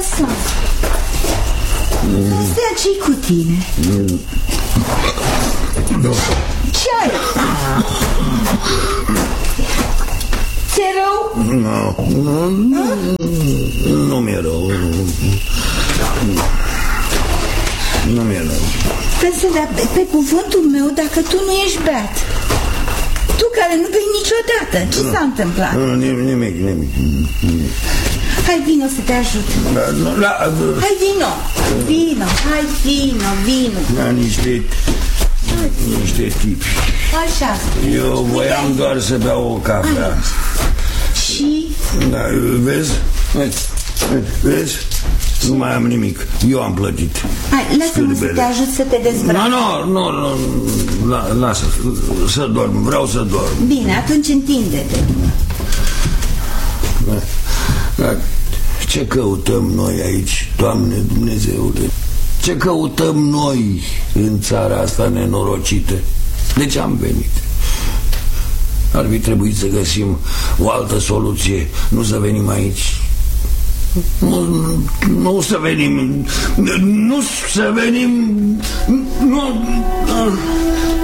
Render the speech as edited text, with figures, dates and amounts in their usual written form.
lăsat. Astea ce-i cu tine? Ce ai? Ți-e rău? Nu mi-e rău. Nu mi-e rău. Dar pe cuvântul meu, dacă tu nu ești beat, tu care nu bei niciodată, ce s-a întâmplat? Nimic. Hai, vino să te ajut. Hai, vino. Hai, vino. Da, niște tipi. Așa. Eu voiam doar să beau o cafea. Și? Da, vezi? Nu mai am nimic. Eu am plătit. Hai, lasă-mă să te ajut să te dezbraci. Nu, lasă, să dorm, vreau să dorm. Bine, atunci întinde-te. Ce căutăm noi aici, Doamne Dumnezeule? Ce căutăm noi în țara asta nenorocită? De ce am venit? Ar fi trebuit să găsim o altă soluție, nu să venim aici. Nu să venim.